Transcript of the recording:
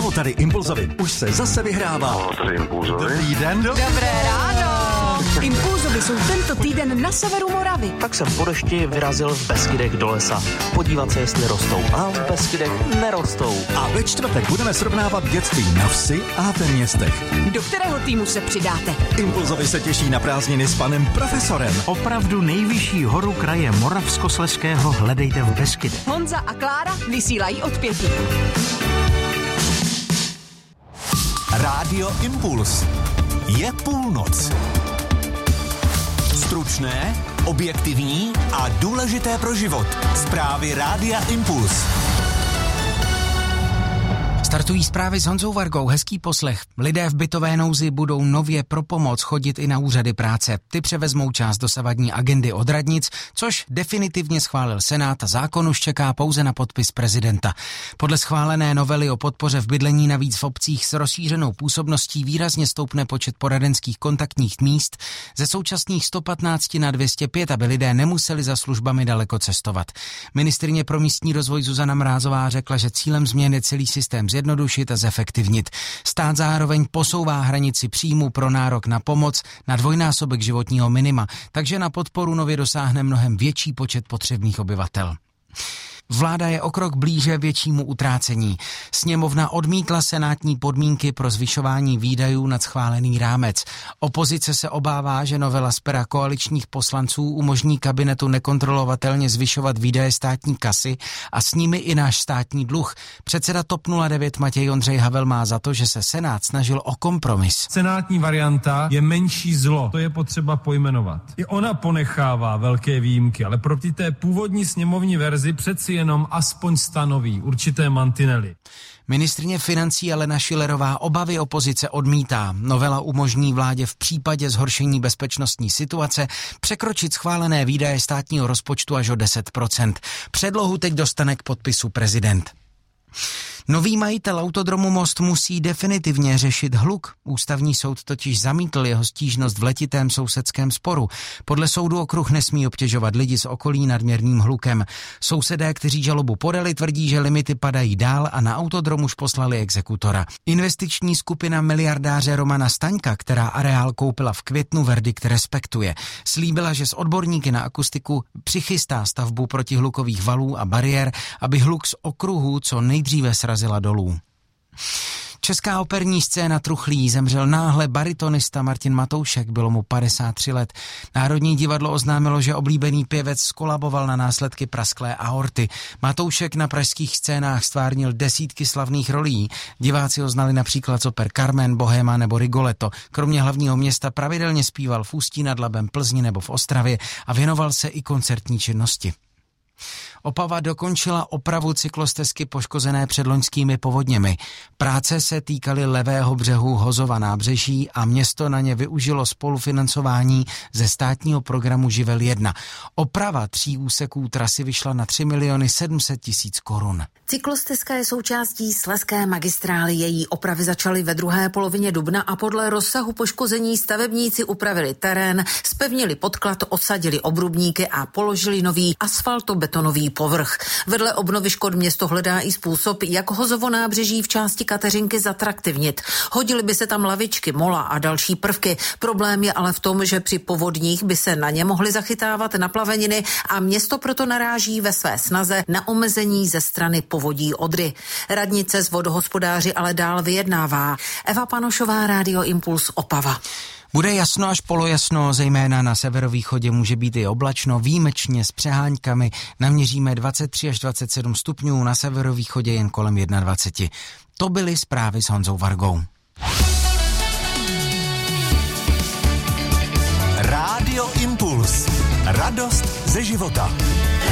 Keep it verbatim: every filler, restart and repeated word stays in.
Čau, tady Impulzovi. Už se zase vyhrává. No, tady Impulzovi. Dobrý den. Do... Dobré ráno. Impulzovi jsou tento týden na severu Moravy. Tak jsem po dešti vyrazil v Beskydech do lesa. Podívat se, jestli rostou. A v Beskydech nerostou. A ve čtvrtek budeme srovnávat dětství na vsi a ve městech. Do kterého týmu se přidáte? Impulzovi se těší na prázdniny s panem profesorem. Opravdu nejvyšší horu kraje Moravskoslezského hledejte v Beskydech. Honza a Klára vysílají od pěti. Rádio Impuls. Je půlnoc. Stručné, objektivní a důležité pro život. Zprávy Rádia Impuls. Startují zprávy s Honzou Vargou, hezký poslech. Lidé v bytové nouzi budou nově pro pomoc chodit i na úřady práce. Ty převezmou část dosavadní agendy od radnic, což definitivně schválil Senát a zákon už čeká pouze na podpis prezidenta. Podle schválené novely o podpoře v bydlení navíc v obcích s rozšířenou působností výrazně stoupne počet poradenských kontaktních míst ze současných sto patnáct na dvě stě pět, aby lidé nemuseli za službami daleko cestovat. Ministryně pro místní rozvoj Zuzana Mrázová řekla, že cílem změny je celý systém zjednodušit a zefektivnit. Stát zároveň posouvá hranici příjmu pro nárok na pomoc na dvojnásobek životního minima, takže na podporu nově dosáhne mnohem větší počet potřebných obyvatel. Vláda je o krok blíže většímu utrácení. Sněmovna odmítla senátní podmínky pro zvyšování výdajů nad schválený rámec. Opozice se obává, že novela z pera koaličních poslanců umožní kabinetu nekontrolovatelně zvyšovat výdaje státní kasy a s nimi i náš státní dluh. Předseda TOP nula devět Matěj Ondřej Havel má za to, že se Senát snažil o kompromis. Senátní varianta je menší zlo, to je potřeba pojmenovat. I ona ponechává velké výjimky, ale proti té původní sněmovní verzi přeci jenom aspoň stanoví určité mantinely. Ministryně financí Alena Schillerová obavy opozice odmítá. Novela umožní vládě v případě zhoršení bezpečnostní situace překročit schválené výdaje státního rozpočtu až o deset procent. Předlohu teď dostane k podpisu prezident. Nový majitel autodromu Most musí definitivně řešit hluk. Ústavní soud totiž zamítl jeho stížnost v letitém sousedském sporu. Podle soudu okruh nesmí obtěžovat lidi z okolí nadměrným hlukem. Sousedé, kteří žalobu podali, tvrdí, že limity padají dál a na autodrom už poslali exekutora. Investiční skupina miliardáře Romana Staňka, která areál koupila v květnu, verdikt respektuje. Slíbila, že s odborníky na akustiku přichystá stavbu protihlukových valů a bariér, aby hluk z okruhu co nejdříve srazila dolů. Česká operní scéna truchlí, zemřel náhle baritonista Martin Matoušek, bylo mu padesát tři let. Národní divadlo oznámilo, že oblíbený pěvec skolaboval na následky prasklé aorty. Matoušek na pražských scénách stvárnil desítky slavných rolí. Diváci ho znali například z oper Carmen, Bohéma nebo Rigoletto. Kromě hlavního města pravidelně zpíval v Ústí nad Labem, Plzni nebo v Ostravě a věnoval se i koncertní činnosti. Opava dokončila opravu cyklostezky poškozené předloňskými povodněmi. Práce se týkaly levého břehu Hozova nábřeží a město na ně využilo spolufinancování ze státního programu Živel jedna. Oprava tří úseků trasy vyšla na tři miliony sedm set tisíc korun. Cyklostezka je součástí Slezské magistrály. Její opravy začaly ve druhé polovině dubna a podle rozsahu poškození stavebníci upravili terén, zpevnili podklad, osadili obrubníky a položili nový asfaltobetonový povrch. Vedle obnovy škod město hledá i způsob, jak Hozovo nábřeží v části Kateřinky zatraktivnit. Hodily by se tam lavičky, mola a další prvky. Problém je ale v tom, že při povodních by se na ně mohly zachytávat naplaveniny a město proto naráží ve své snaze na omezení ze strany povodí Odry. Radnice s vodohospodáři ale dál vyjednává. Eva Panošová, Rádio Impuls, Opava. Bude jasno až polojasno, zejména na severovýchodě může být i oblačno, výjimečně s přeháňkami. Naměříme dvacet tři až dvacet sedm stupňů, na severovýchodě jen kolem dvacet jedna. To byly zprávy s Honzou Vargou. Rádio Impuls. Radost ze života.